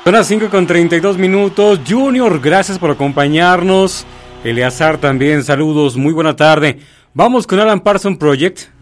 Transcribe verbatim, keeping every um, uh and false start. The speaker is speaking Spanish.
Son las cinco con treinta y dos minutos. Junior, gracias por acompañarnos. Eleazar también, saludos, muy buena tarde. Vamos con Alan Parsons Project.